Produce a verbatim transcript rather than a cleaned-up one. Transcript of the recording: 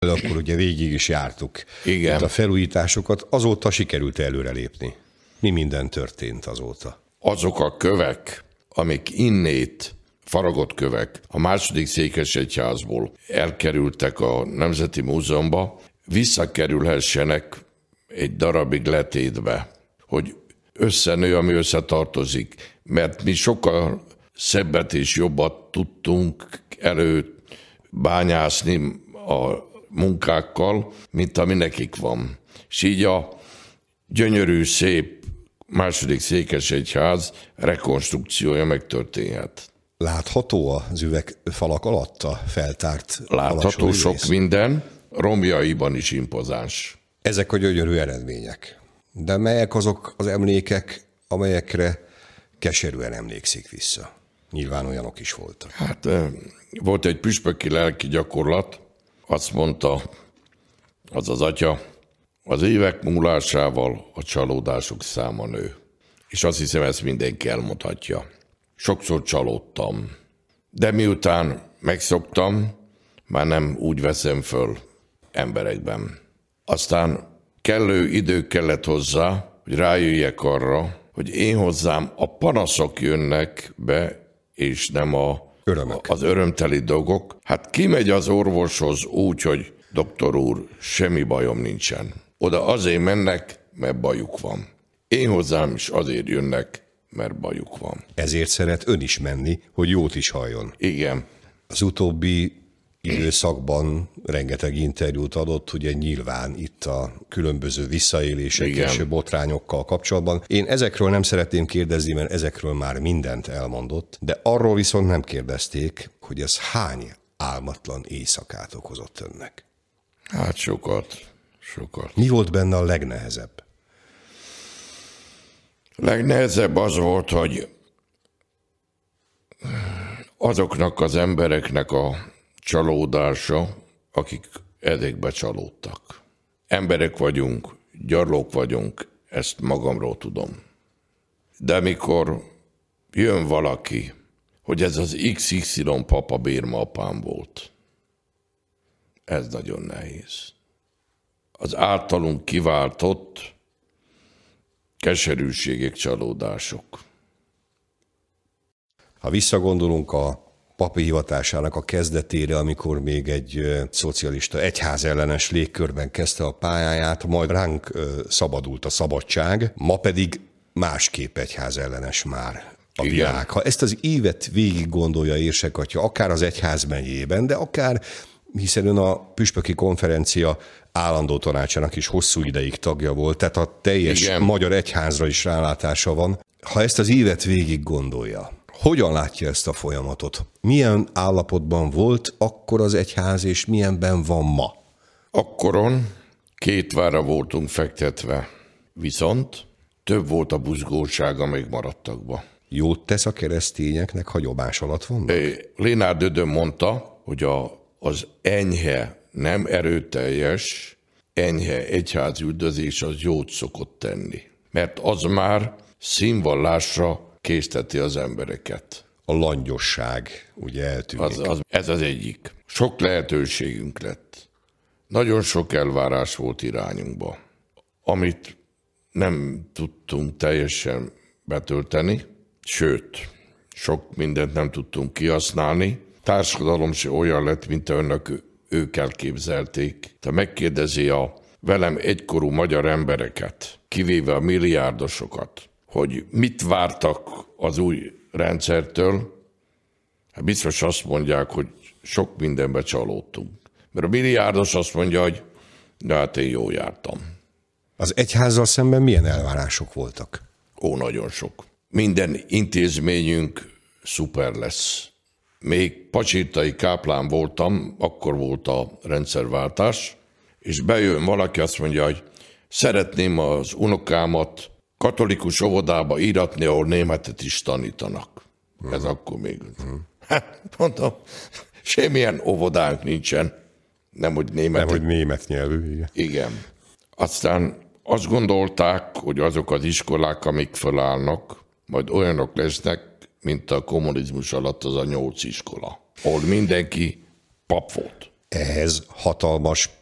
Akkor ugye végig is jártuk Igen. itt a felújításokat, azóta sikerült előrelépni. Mi minden történt azóta? Azok a kövek, amik innét, faragott kövek, a második székesegyházból elkerültek a Nemzeti Múzeumba, visszakerülhessenek egy darabig letétbe, hogy összenő, ami összetartozik, mert mi sokkal szebbet és jobbat tudtunk előbányászni a munkákkal, mint ami nekik van. És így a gyönyörű, szép második székesegyház rekonstrukciója megtörténhet. Látható az üvegfalak alatt a feltárt Látható sok rész? minden, romjaiban is impozáns. Ezek a gyönyörű eredmények. De melyek azok az emlékek, amelyekre keserűen emlékszik vissza? Nyilván olyanok is voltak. Hát volt egy püspöki lelki gyakorlat, azt mondta az az atya, az évek múlásával a csalódások száma nő. És azt hiszem, ezt mindenki elmondhatja. Sokszor csalódtam, de miután megszoktam, már nem úgy veszem föl emberekben. Aztán kellő idő kellett hozzá, hogy rájöjjek arra, hogy én hozzám a panaszok jönnek be, és nem a, Örömök. az örömteli dolgok. Hát kimegy az orvoshoz úgy, hogy doktor úr, semmi bajom nincsen. Oda azért mennek, mert bajuk van. Én hozzám is azért jönnek, mert bajuk van. Ezért szeret ön is menni, hogy jót is halljon. Igen. Az utóbbi időszakban rengeteg interjút adott, ugye nyilván itt a különböző visszaélések Igen. és botrányokkal kapcsolatban. Én ezekről nem szeretném kérdezni, mert ezekről már mindent elmondott, de arról viszont nem kérdezték, hogy ez hány álmatlan éjszakát okozott önnek. Hát sokat, sokat. Mi volt benne a legnehezebb? Legnehezebb az volt, hogy azoknak az embereknek a csalódása, akik ezekbe csalódtak. Emberek vagyunk, gyarlók vagyunk, ezt magamról tudom. De mikor jön valaki, hogy ez az iksz ipszilon papa bérmapám volt, ez nagyon nehéz. Az általunk kiváltott keserűségek, csalódások. Ha visszagondolunk a papi hivatásának a kezdetére, amikor még egy ö, szocialista egyházellenes légkörben kezdte a pályáját, majd ránk ö, szabadult a szabadság, ma pedig másképp egyházellenes már a Igen. világ. Ha ezt az évet végig gondolja Érsekatya, akár az egyházmegyében, de akár, hiszen ön a püspöki konferencia állandó tanácsának is hosszú ideig tagja volt, tehát a teljes Igen. magyar egyházra is rálátása van. Ha ezt az évet végig gondolja, hogyan látja ezt a folyamatot? Milyen állapotban volt akkor az egyház, és milyenben van ma? Akkoron két vára voltunk fektetve, viszont több volt a buzgóság, amelyik maradtakba. Jót tesz a keresztényeknek, hagyomás alatt vannak? Lénár Dödön mondta, hogy a, az enyhe, nem erőteljes, enyhe egyházüldözés az jót szokott tenni. Mert az már színvallásra készteti az embereket. A langyosság ugye eltűnik. Az, az, ez az egyik. Sok lehetőségünk lett. Nagyon sok elvárás volt irányunkba, amit nem tudtunk teljesen betölteni, sőt, sok mindent nem tudtunk kihasználni. Társadalom se olyan lett, mint önök ők elképzelték. Te megkérdezi a velem egykorú magyar embereket, kivéve a milliárdosokat, hogy mit vártak az új rendszertől, hát biztos azt mondják, hogy sok mindenbe csalódtunk. Mert a milliárdos azt mondja, hogy de hát én jól jártam. Az egyházzal szemben milyen elvárások voltak? Ó, nagyon sok. Minden intézményünk szuper lesz. Még pacsirtai káplán voltam, akkor volt a rendszerváltás, és bejön valaki, azt mondja, hogy szeretném az unokámat katolikus óvodába íratni, ahol németet is tanítanak. Uh-huh. Ez akkor még... Uh-huh. Hát mondtam, semmilyen óvodánk nincsen. Nem, hogy német. Nem, hogy német nyelvű, igen. Igen. Aztán azt gondolták, hogy azok az iskolák, amik felállnak, majd olyanok lesznek, mint a kommunizmus alatt az a nyolc iskola, ahol mindenki pap volt. ehhez hatalmas